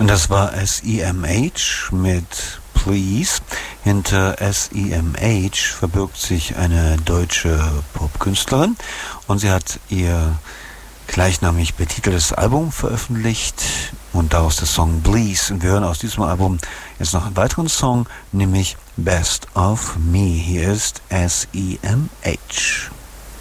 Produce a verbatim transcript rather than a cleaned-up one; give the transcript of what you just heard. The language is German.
Und das war S E M H mit Please. Hinter S E M H verbirgt sich eine deutsche Popkünstlerin und sie hat ihr gleichnamig betiteltes Album veröffentlicht und daraus der Song Please. Und wir hören aus diesem Album jetzt noch einen weiteren Song, nämlich Best of Me. Hier ist S E M H.